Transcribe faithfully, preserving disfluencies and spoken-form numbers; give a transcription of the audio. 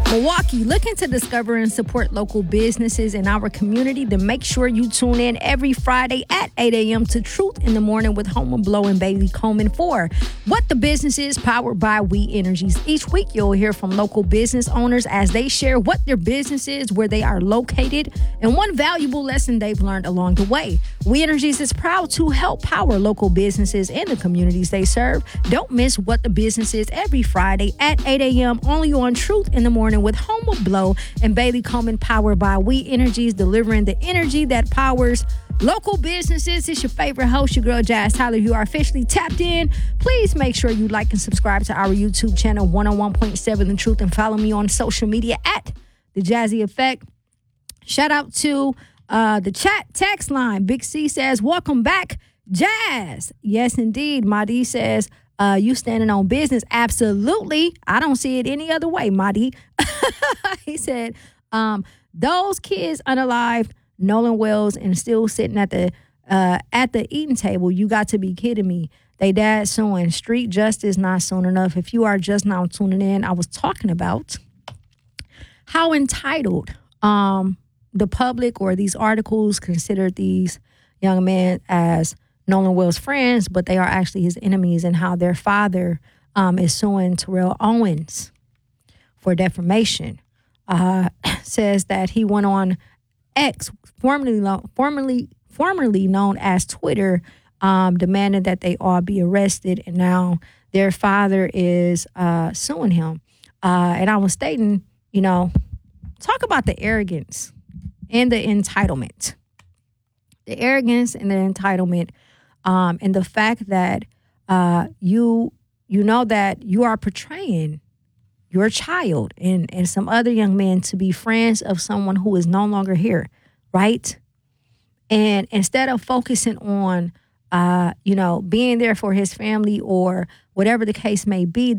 Milwaukee, looking to discover and support local businesses in our community? Then make sure you tune in every Friday at eight a.m. to Truth in the Morning with Homer Blow and Bailey Coleman for What the Business Is, powered by We Energies. Each week, you'll hear from local business owners as they share what their business is, where they are located, and one valuable lesson they've learned along the way. We Energies is proud to help power local businesses in the communities they serve. Don't miss What the Business Is every Friday at eight a.m. only on Truth in the Morning with Homer Blow and Bailey Coleman, powered by We Energies, delivering the energy that powers local businesses. It's your favorite host, your girl Jazz Tyler. You are officially tapped in. Please make sure you like and subscribe to our YouTube channel, one oh one point seven The Truth, and follow me on social media at The Jazzy Effect. Shout out to uh, the chat text line. Big C says, welcome back, Jazz. Yes, indeed. Madi says, Uh, you standing on business? Absolutely. I don't see it any other way, Madi. He said, um, those kids unalived, Nolan Wells, and still sitting at the uh, at the eating table. You got to be kidding me. They dad suing. Street justice not soon enough. If you are just now tuning in, I was talking about how entitled um, the public or these articles consider these young men as Nolan Wells' friends, but they are actually his enemies, and how their father um, is suing Terrell Owens for defamation. Uh, says that he went on X, formerly formerly formerly known as Twitter, um, demanding that they all be arrested, and now their father is uh, suing him. Uh, and I was stating, you know, talk about the arrogance and the entitlement, the arrogance and the entitlement. Um, and the fact that uh, you you know that you are portraying your child and, and some other young men to be friends of someone who is no longer here, right? And instead of focusing on, uh, you know, being there for his family or whatever the case may be,